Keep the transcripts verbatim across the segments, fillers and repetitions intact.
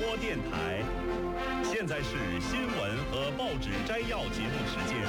播电台。现在是新闻和报纸摘要节目时间。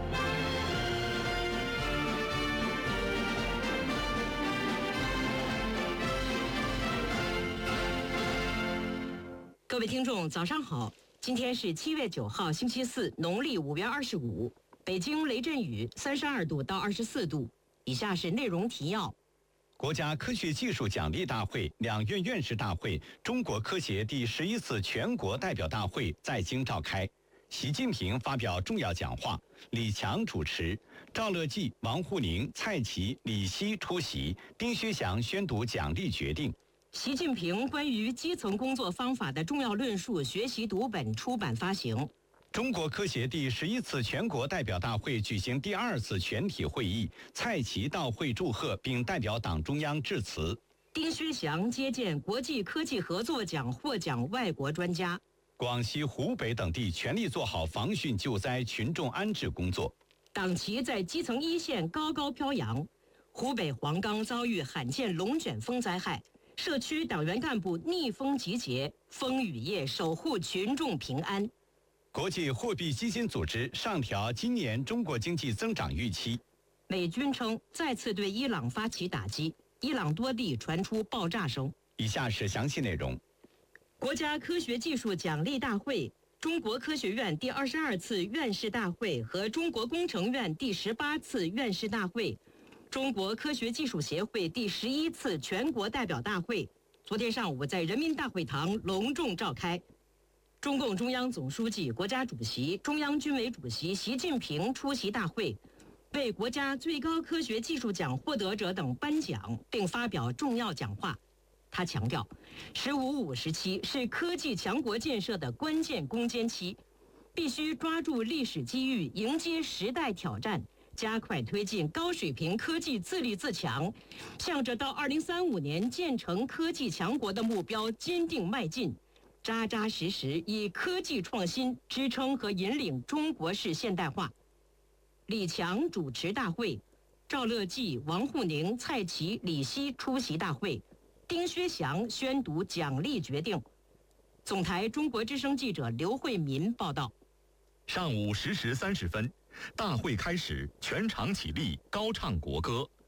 各位听众，早上好！今天是七月九号，星期四，农历五月二十五。北京雷阵雨，三十二度到二十四度。以下是内容提要。 国家科学技术奖励大会、两院院士大会、中国科协第十一次全国代表大会在京召开，习近平发表重要讲话，李强主持，赵乐际、王沪宁、蔡奇、李希出席，丁薛祥宣读奖励决定。 习近平关于基层工作方法的重要论述学习读本出版发行。 中国科协第十一次全国代表大会举行第二次全体会议，蔡奇到会祝贺并代表党中央致辞。 丁薛祥接见国际科技合作奖获奖外国专家。 广西、湖北等地全力做好防汛救灾、群众安置工作。 党旗在基层一线高高飘扬。湖北黄冈遭遇罕见龙卷风灾害，社区党员干部逆风集结，风雨夜守护群众平安。 国际货币基金组织上调今年中国经济增长预期。 美军称再次对伊朗发起打击，伊朗多地传出爆炸声。 以下是详细内容。 国家科学技术奖励大会、中国科学院第二十二次院士大会和中国工程院第十八次院士大会、中国科学技术协会第十一次全国代表大会昨天上午在人民大会堂隆重召开。中共中央总书记、国家主席、中央军委主席习近平出席大会，为国家最高科学技术奖获得者等颁奖，并发表重要讲话。他强调，十五五时期是科技强国建设的关键攻坚期，必须抓住历史机遇，迎接时代挑战，加快推进高水平科技自立自强，向着到二零三五年建成科技强国的目标坚定迈进。扎扎实实以科技创新支撑和引领中国式现代化。李强主持大会，赵乐际、王沪宁、蔡奇、李希出席大会，丁薛祥宣读奖励决定。总台中国之声记者刘慧民报道。 上午十时三十分，大会开始，全场起立，高唱国歌。